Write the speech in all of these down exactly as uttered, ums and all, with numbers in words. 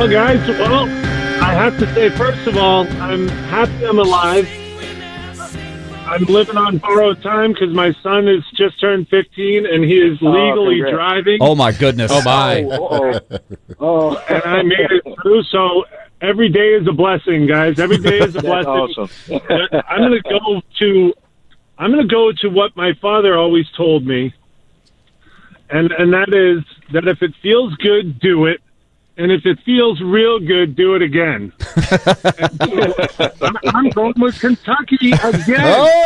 Well, guys, well, I have to say, first of all, I'm happy I'm alive. I'm living on borrowed time because my son has just turned fifteen and he is legally oh, driving. Oh, my goodness. Oh, my. Oh, oh. And I made it through, so every day is a blessing, guys. Every day is a That's blessing. awesome. But I'm going to go to I'm going to go to what my father always told me, and and that is that if it feels good, do it. And if it feels real good, do it again. I'm, I'm going with Kentucky again.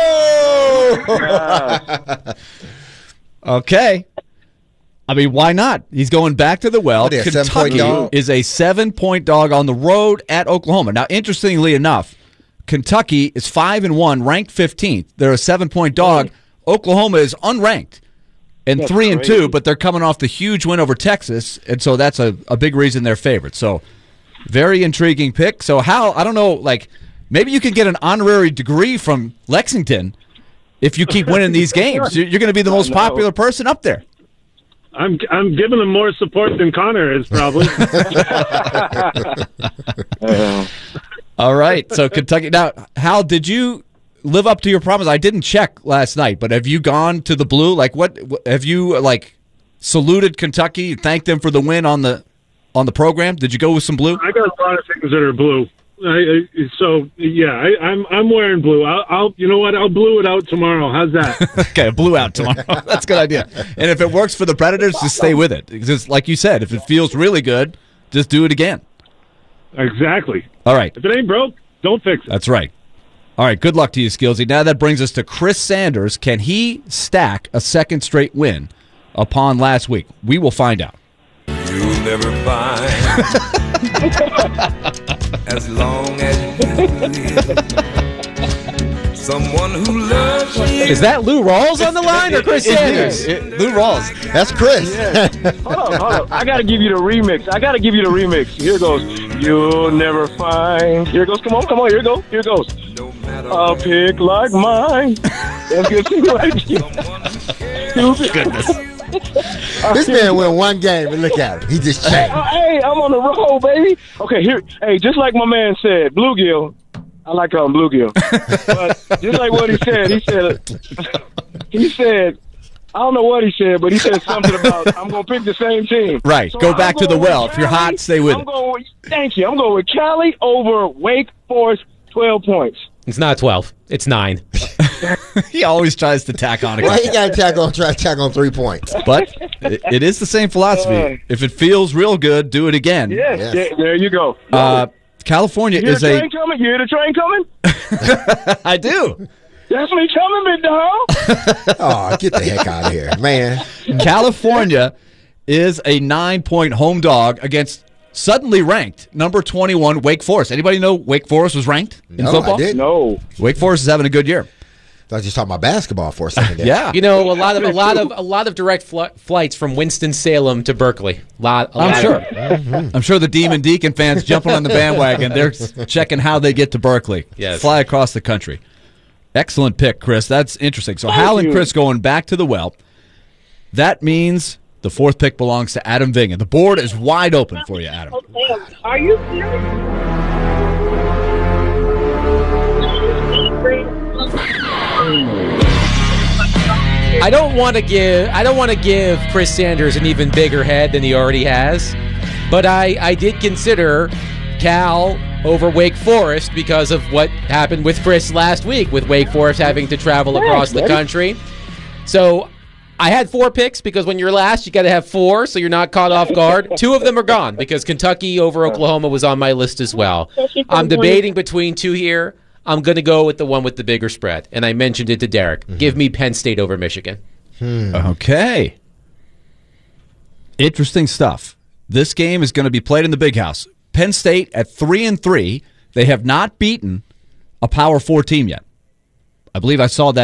Oh! Okay. I mean, why not? He's going back to the well. What are they, a seven-point Kentucky dog? is a seven-point dog on the road at Oklahoma. Now, interestingly enough, Kentucky is five and one, ranked fifteenth. They're a seven-point dog. Oklahoma is unranked. And That's three and crazy. two, but they're coming off the huge win over Texas, and so that's a, a big reason they're favored. So, very intriguing pick. So, Hal, I don't know, like, maybe you can get an honorary degree from Lexington if you keep winning these games. You're, you're going to be the most know. popular person up there. I'm I'm giving them more support than Connor is probably. Uh, All right, so Kentucky. Now, Hal, did you live up to your promise? I didn't check last night, but have you gone to the Blue? Like, what what- have you like saluted Kentucky, thanked them for the win on the on the program? Did you go with some blue? I got a lot of things that are blue. I, I, so yeah, I, I'm I'm wearing blue. I'll, I'll you know what? I'll blue it out tomorrow. How's that? Okay, blue out tomorrow. That's a good idea. And if it works for the Predators, just stay with it. Because, like you said, if it feels really good, just do it again. Exactly. All right, If it ain't broke, don't fix it. that's right. All right, good luck to you, Skillsy. Now that brings us to Chris Sanders. Can he stack a second straight win upon last week? We will find out. You'll never find as long as you live someone who loves you. Is that Lou Rawls on the line or Chris Sanders? Lou Rawls. That's Chris. hold on, hold on. I gotta give you the remix. I gotta give you the remix. Here goes. You'll never find. Here goes. Come on, come on. Here goes. Here goes. No matter A pick like mine. That's good. See right here. Goodness. This man win one game and look at him. He just changed. Oh, hey, I'm on the roll, baby. Okay, here. Hey, just like my man said, bluegill. I like calling him bluegill. But just like what he said, he said, he said, I don't know what he said, but he said something about I'm going to pick the same team. Right. So Go I'm back to the going with well. If you're Cali. hot, stay with I'm it. Going with, thank you. I'm going with Cali over Wake Forest, twelve points. It's not twelve. It's nine. He always tries to tack on a Why he got to tack on, try to tack on three points? But it, it is the same philosophy. If it feels real good, do it again. Yes, Yes. There, there you go. Uh, California you hear is the a. train coming? You hear the train coming? I do. That's me coming, big dog. Oh, get the heck out of here, man. California is a nine-point home dog against suddenly ranked number twenty-one Wake Forest. Anybody know Wake Forest was ranked in No, football? I didn't. No. Wake Forest is having a good year. I was just talking about basketball for a second there. Yeah. You know, a lot of a lot of a lot of direct fl- flights from Winston Salem to Berkeley. Lot, a I'm lot sure. of- I'm sure the Demon Deacon fans jumping on the bandwagon. They're checking how they get to Berkeley. Yes. Fly across the country. Excellent pick, Chris. That's interesting. So Hal and you. Chris going back to the well. That means the fourth pick belongs to Adam Vingan. The board is wide open for you, Adam. Are you serious? I don't want to give I don't want to give Chris Sanders an even bigger head than he already has, but I, I did consider Cal over Wake Forest because of what happened with Chris last week, with Wake Forest having to travel across the country. So I had four picks because when you're last, you got to have four, so you're not caught off guard. Two of them are gone because Kentucky over Oklahoma was on my list as well. I'm debating between two here. I'm going to go with the one with the bigger spread, and I mentioned it to Derek. Mm-hmm. Give me Penn State over Michigan. Okay. Interesting stuff. This game is going to be played in the Big House. Penn State at three and three. They have not beaten a Power Four team yet. I believe I saw that.